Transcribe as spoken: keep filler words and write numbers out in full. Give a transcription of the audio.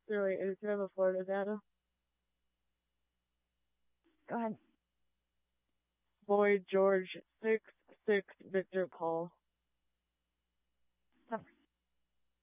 zero eight eight seven, Florida data. Go ahead. Boy George six six Victor Paul.